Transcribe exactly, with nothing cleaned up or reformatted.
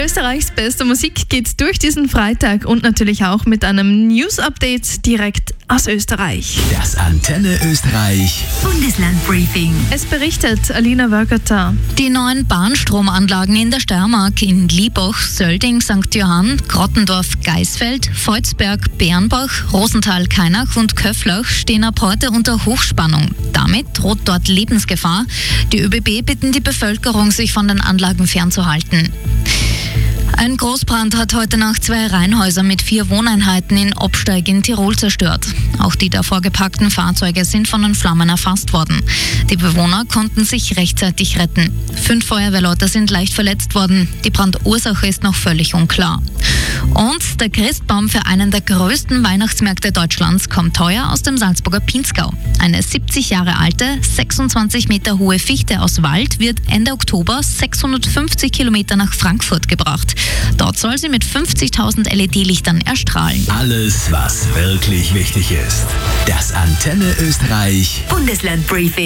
Österreichs beste Musik geht durch diesen Freitag und natürlich auch mit einem News-Update direkt aus Österreich. Das Antenne Österreich Bundesland-Briefing. Es berichtet Alina Wörgerter. Die neuen Bahnstromanlagen in der Steiermark in Liebach, Sölding, Sankt Johann, Grottendorf, Geisfeld, Volzberg, Bernbach, Rosenthal, Kainach und Köflach stehen ab heute unter Hochspannung. Damit droht dort Lebensgefahr. Die ÖBB bitten die Bevölkerung, sich von den Anlagen fernzuhalten. Ein Großbrand hat heute Nacht zwei Reihenhäuser mit vier Wohneinheiten in Obsteig in Tirol zerstört. Auch die davor geparkten Fahrzeuge sind von den Flammen erfasst worden. Die Bewohner konnten sich rechtzeitig retten. Fünf Feuerwehrleute sind leicht verletzt worden. Die Brandursache ist noch völlig unklar. Und der Christbaum für einen der größten Weihnachtsmärkte Deutschlands kommt heuer aus dem Salzburger Pinzgau. Eine siebzig Jahre alte, sechsundzwanzig Meter hohe Fichte aus Wald wird Ende Oktober sechshundertfünfzig Kilometer nach Frankfurt gebracht. Dort soll sie mit fünfzigtausend L E D-Lichtern erstrahlen. Alles, was wirklich wichtig ist. Das Antenne Österreich Bundesland-Briefing.